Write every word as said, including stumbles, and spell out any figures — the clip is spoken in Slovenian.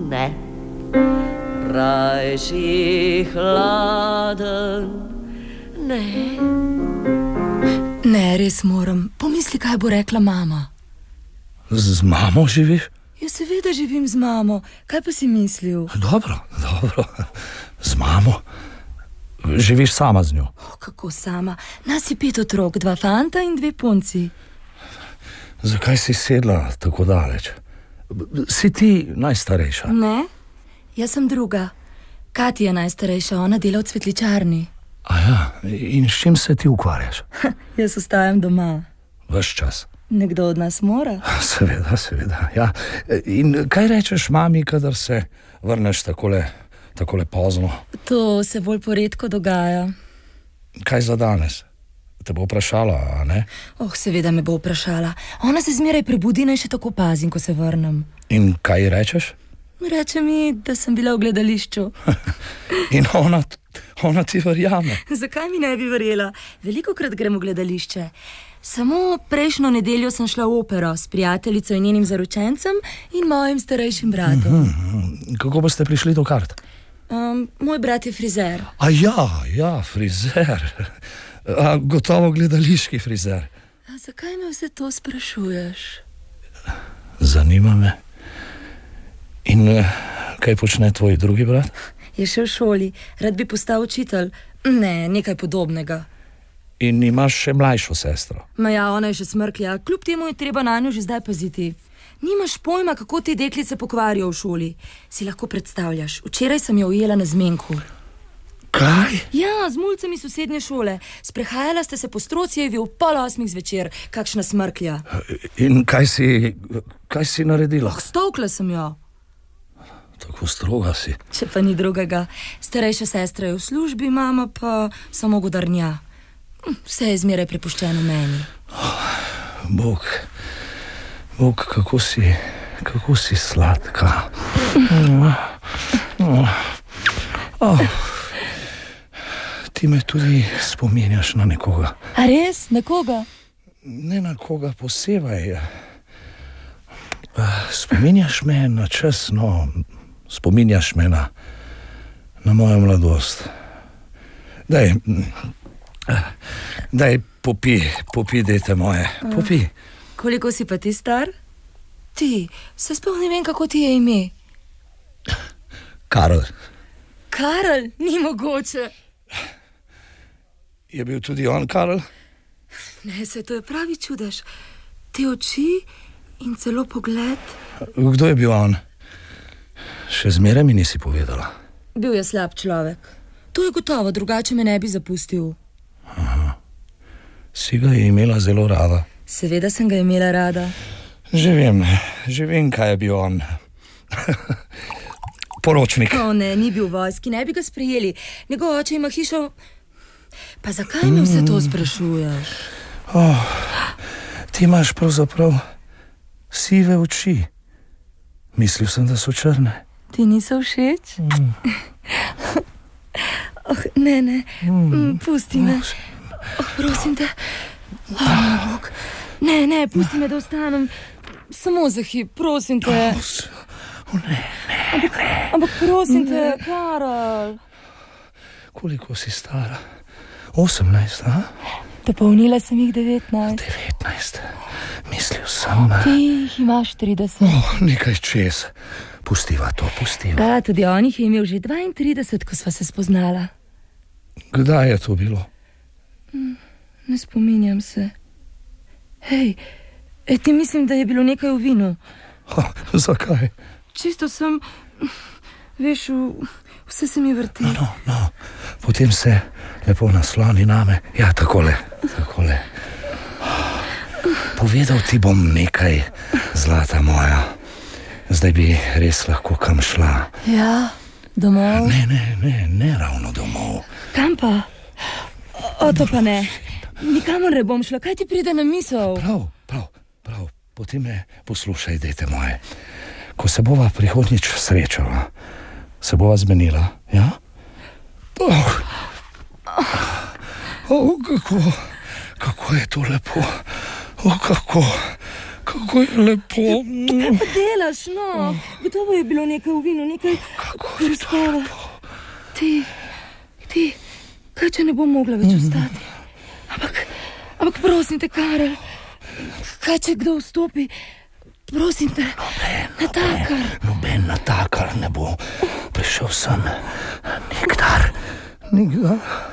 ne. Rajši hladen, ne. Ne, res moram. Pomisli, kaj bo rekla mama. Z mamo živiš? Ja, seveda živim z mamo. Kaj pa si mislil? Dobro, dobro. Z mamo? Živiš sama z njo? Oh, kako sama? Nas je pet otrok, dva fanta in dve punci. Zakaj si sedla tako daleč? Si ti najstarejša? Ne, jaz sem druga. Kati je najstarejša, ona dela v cvetličarni. Aja, in s čim se ti ukvarjaš? Jaz ostajam doma. Ves čas? Nekdo od nas mora. Seveda, seveda, ja. In kaj rečeš mami, kadar se vrneš takole, takole pozno? To se bolj poredko dogaja. Kaj za danes? Te bo vprašala, a ne? Oh, seveda me bo vprašala. Ona se zmeraj prebudi in še tako pazim, ko se vrnem. In kaj rečeš? Reče mi, da sem bila v gledališču. In ona, ona ti verjame. Zakaj mi ne bi verjela? Velikokrat grem v gledališče. Samo prejšnjo nedeljo sem šla v opero s prijateljico in njenim zaročencem in mojim starejšim bratom. Mm-hmm. Kako boste prišli do kart? Um, moj brat je frizer. A ja, ja, frizer. A, gotovo gledališki frizer. A zakaj me vse to sprašuješ? Zanima me. In kaj počne tvoj drugi brat? Je še v šoli. Rad bi postal učitelj. Ne, nekaj podobnega. In imaš še mlajšo sestro? Ma ja, ona je še smrklja. Kljub temu je treba na njo že zdaj paziti. Nimaš pojma, kako te deklice pokvarijo v šoli. Si lahko predstavljaš. Včeraj sem jo ujela na zmenku. Kaj? Ja, z mulcem iz sosednje šole. Sprehajala ste se po Strocijevi v pol osmih zvečer. Kakšna smrklja. In kaj si, kaj si naredila? Oh, stolkla sem jo. Tako stroga si. Če pa ni drugega. Starejša sestra je v službi, mama pa samo godarnja. Vse je zmeraj prepuščeno meni. Oh, Bog, Bog, kako si, kako si sladka. Oh. Oh. Ti me tudi spominjaš na nekoga. A res? Na koga? Ne na koga posebej. Spominjaš me na čas, no, spominjaš me na, na mojo mladost. Daj, daj, popi, popi, dete moje, popi. Koliko si pa ti star? Ti, se sploh ne vem, kako ti je ime. Karl. Karl? Ni mogoče. Je bil tudi on Karl? Ne, se to je pravi čudež. Te oči in celo pogled. Kdo je bil on? Še zmeraj mi nisi povedala. Bil je slab človek. To je gotovo, drugače me ne bi zapustil. Aha. Si ga je imela zelo rada? Seveda sem ga imela rada. Že vem, že vem, kaj je bil on. Poročnik. O ne, ni bil v vojski, ne bi ga sprejeli. Njegov oče ima hišo... Pa zakaj me vse to sprašuješ? Oh, ti imaš pravzaprav sive oči. Mislil sem, da so črne. Ti niso všeč? Mm. Oh, ne, ne, mm. pusti me. Oh, prosim te. Oh, Bog. Ne, ne, pusti me, da ostanem. Samo za hip, prosim te. Oh, ne, ne, ampak, ne. Ampak prosim te, Karl. Koliko si stara? osemnajst, a? Dopolnila sem jih devetnajst. devetnajst. Mislil sem... Ti jih imaš trideset. Oh, nekaj čez. Pustiva to, pustiva. Da, tudi on jih je imel že dvaintrideset, ko sva se spoznala. Kdaj je to bilo? Ne spominjam se. Hej, e, ti mislim, da je bilo nekaj v vinu. Ha, zakaj? Čisto sem... Veš, vse se mi vrti. No, no, potem se lepo nasloni name. Ja, takole, takole. Povedal ti bom nekaj, zlata moja. Zdaj bi res lahko kam šla. Ja, domov? Ne, ne, ne, ne ravno domov. Kam pa? O, to pa ne. Nikamor ne bom šla, kaj ti pride na misel? Prav, prav, prav. Potem me poslušaj, dete moje. Ko se bova prihodnjič srečala, se bova zmenila, ja? Oh, oh kako, kako je to lepo. Oh, kako, kako je lepo. Kaj pa delaš, no? Gotovo je bilo nekaj v vinu, nekaj razpava. Ti, ti, kaj če ne bom mogla več ostati? Ampak, ampak prosim te, Karel, kaj če kdo vstopi? Prosim te, natakar. Noben natakar ne bo prišel sem. Nikdar, nikdar.